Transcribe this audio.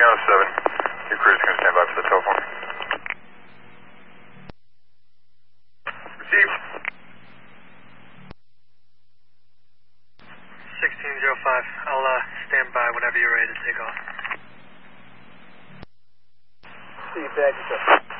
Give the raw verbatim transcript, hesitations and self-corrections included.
Miami oh seven. Your crew's going to stand by for the telephone. Received. sixteen oh five. I'll uh, stand by whenever you're ready to take off. See you back.